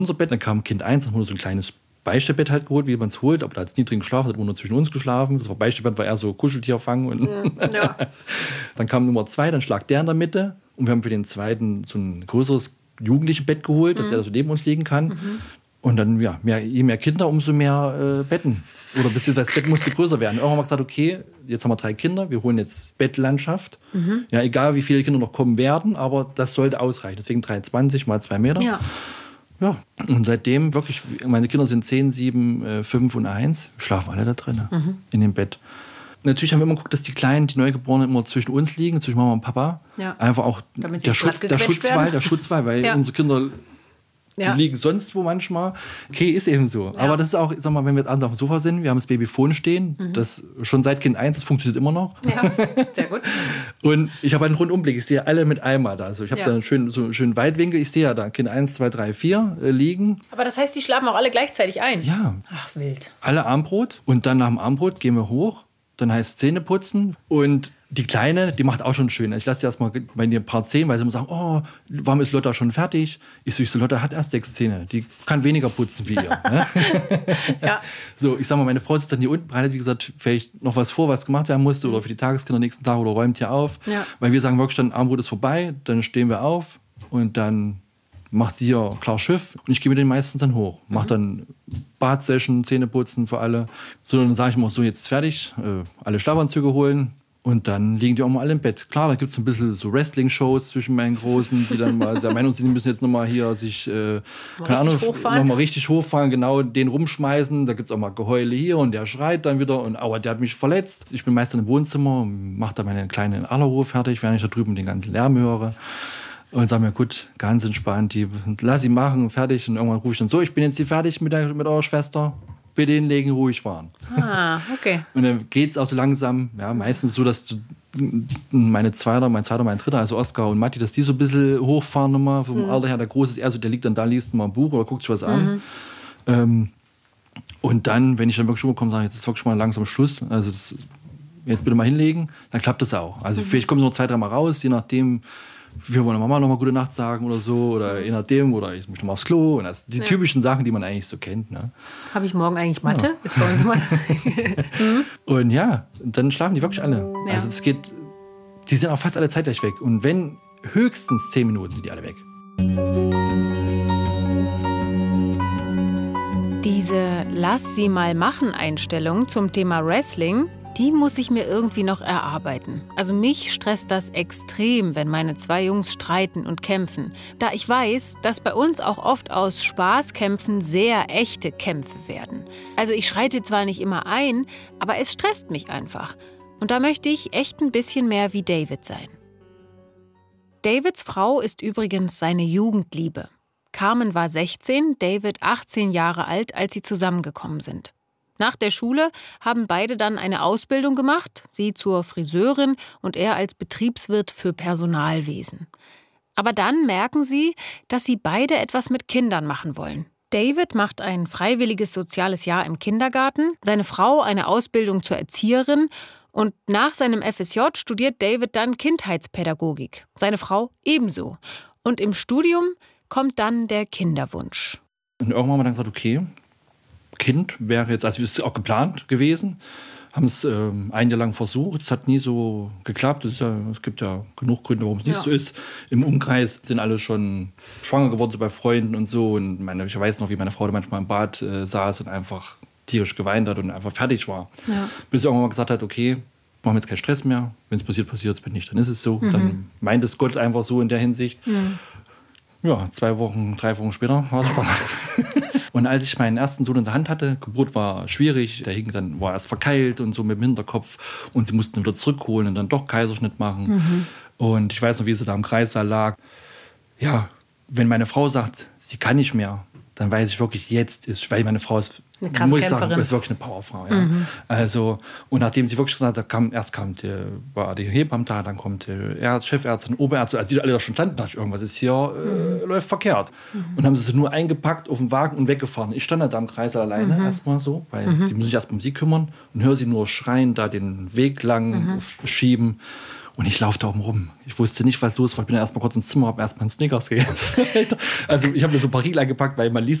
unser Bett. Dann kam Kind 1, dann haben wir so ein kleines Beistellbett halt geholt, wie man es holt. Aber da hat es nie drin geschlafen, hat nur zwischen uns geschlafen. Das Beistellbett war eher so Kuscheltierfang. Und Ja. Dann kam Nummer 2, dann lag der in der Mitte. Und wir haben für den zweiten so ein größeres jugendliches Bett geholt, dass er da so neben uns liegen kann. Und dann, ja, je mehr Kinder, umso mehr Betten. Oder beziehungsweise das Bett musste größer werden. Irgendwann haben wir gesagt, okay, jetzt haben wir 3 Kinder, wir holen jetzt Bettlandschaft. Ja, egal wie viele Kinder noch kommen werden, aber das sollte ausreichen. Deswegen 3,20 mal 2 Meter. Ja. Ja, und seitdem wirklich, meine Kinder sind 10, 7, 5 und 1, schlafen alle da drin, in dem Bett. Natürlich haben wir immer geguckt, dass die Kleinen, die Neugeborenen immer zwischen uns liegen, zwischen Mama und Papa. Ja. Einfach auch damit der Schutzwall, weil Ja. unsere Kinder, die liegen sonst wo manchmal. Okay, ist eben so. Ja. Aber das ist auch, sag mal, wenn wir jetzt abends auf dem Sofa sind, wir haben das Babyphone stehen, das schon seit Kind 1, das funktioniert immer noch. Ja, sehr gut. Und ich habe einen Rundumblick, ich sehe alle mit einmal da. Also ich habe da so einen schönen Weitwinkel, ich sehe ja da Kind 1, 2, 3, 4 liegen. Aber das heißt, die schlafen auch alle gleichzeitig ein? Ja. Ach, wild. Alle Armbrot und dann nach dem Armbrot gehen wir hoch. Dann heißt Zähne putzen und die Kleine, die macht auch schon schön. Ich lasse die erstmal bei ihr ein paar Zähne, weil sie immer sagen, oh, warum ist Lotta schon fertig? Ich so, Lotta hat erst 6 Zähne, die kann weniger putzen wie ihr. Ne? Ja. So, ich sag mal, meine Frau sitzt dann hier unten, bereitet, wie gesagt, vielleicht noch was vor, was gemacht werden musste oder für die Tageskinder nächsten Tag oder räumt hier auf. Ja. Weil wir sagen wirklich, dann Armbrot ist vorbei, dann stehen wir auf und dann macht sie ja klar Schiff und ich gehe mit denen meistens dann hoch. Mach dann Badsession, Zähneputzen für alle. So, dann sage ich immer so, jetzt ist fertig, alle Schlafanzüge holen und dann liegen die auch mal alle im Bett. Klar, da gibt es ein bisschen so Wrestling-Shows zwischen meinen Großen, die dann mal der Meinung sind, die müssen jetzt nochmal hier sich, nochmal richtig hochfahren, genau den rumschmeißen. Da gibt es auch mal Geheule hier und der schreit dann wieder und aua, der hat mich verletzt. Ich bin meist im Wohnzimmer, mache da meine kleine Allerruhe fertig, während ich da drüben den ganzen Lärm höre. Und sag mir, gut, ganz entspannt, lass sie machen, fertig. Und irgendwann rufe ich dann so, ich bin jetzt hier fertig mit eurer Schwester. Bitte hinlegen, ruhig fahren. Ah, okay. Und dann geht's auch so langsam, ja, meistens so, dass mein zweiter, mein dritter, also Oskar und Matti, dass die so ein bisschen hochfahren nochmal. Vom Alter her, der Große ist eher so, der liegt dann da, liest mal ein Buch oder guckt sich was an. Und dann, wenn ich dann wirklich rüberkomme, sage ich, jetzt ist wirklich mal langsam Schluss. Also jetzt bitte mal hinlegen, dann klappt das auch. Also vielleicht kommen sie noch 2, 3 Mal raus, je nachdem, wir wollen der Mama noch mal gute Nacht sagen oder so, oder je nachdem, oder ich muss noch mal aufs Klo. Und das, die typischen Sachen, die man eigentlich so kennt. Ne? Habe ich morgen eigentlich Mathe? Ja. Ist bei uns mal. Und ja, dann schlafen die wirklich alle. Ja. Also es geht, die sind auch fast alle zeitgleich weg. Und wenn höchstens 10 Minuten sind die alle weg. Diese Lass sie mal machen Einstellung zum Thema Wrestling, die muss ich mir irgendwie noch erarbeiten. Also mich stresst das extrem, wenn meine 2 Jungs streiten und kämpfen. Da ich weiß, dass bei uns auch oft aus Spaßkämpfen sehr echte Kämpfe werden. Also ich schreite zwar nicht immer ein, aber es stresst mich einfach. Und da möchte ich echt ein bisschen mehr wie David sein. Davids Frau ist übrigens seine Jugendliebe. Carmen war 16, David 18 Jahre alt, als sie zusammengekommen sind. Nach der Schule haben beide dann eine Ausbildung gemacht, sie zur Friseurin und er als Betriebswirt für Personalwesen. Aber dann merken sie, dass sie beide etwas mit Kindern machen wollen. David macht ein freiwilliges soziales Jahr im Kindergarten, seine Frau eine Ausbildung zur Erzieherin und nach seinem FSJ studiert David dann Kindheitspädagogik, seine Frau ebenso. Und im Studium kommt dann der Kinderwunsch. Und irgendwann haben wir dann gesagt, okay, Kind wäre jetzt, also es ist auch geplant gewesen, haben es ein Jahr lang versucht, es hat nie so geklappt. Es gibt ja genug Gründe, warum es nicht so ist. Im Umkreis sind alle schon schwanger geworden, so bei Freunden und so. Und ich weiß noch, wie meine Frau da manchmal im Bad saß und einfach tierisch geweint hat und einfach fertig war. Ja. Bis sie irgendwann mal gesagt hat, okay, machen wir jetzt keinen Stress mehr. Wenn es passiert, wenn nicht, dann ist es so. Dann meint es Gott einfach so in der Hinsicht. Ja, 2 Wochen, 3 Wochen später war es schwanger. Und als ich meinen ersten Sohn in der Hand hatte, Geburt war schwierig, der hing dann, war erst verkeilt und so mit dem Hinterkopf und sie mussten ihn wieder zurückholen und dann doch Kaiserschnitt machen. Und ich weiß noch, wie sie da im Kreissaal lag. Ja, wenn meine Frau sagt, sie kann nicht mehr, dann weiß ich wirklich, jetzt ist, weil meine Frau ist, eine krasse muss ich Kämpferin. sagen, ist wirklich eine Powerfrau. Ja. Also, und nachdem sie wirklich gesagt hat, erst war die Hebamme da, dann kommt die Chefärztin, Oberärztin, also die alle da schon standen, dachte ich, irgendwas ist hier, läuft verkehrt. Und haben sie nur eingepackt auf den Wagen und weggefahren. Ich stand da im Kreis alleine erstmal so, weil die müssen sich erst um sie kümmern und höre sie nur schreien, da den Weg lang schieben. Und ich laufe da oben rum. Ich wusste nicht, was los war. Ich bin erst mal kurz ins Zimmer, habe erst mal einen Snickers gegessen. Also ich habe mir so ein paar Riegel eingepackt, weil man liest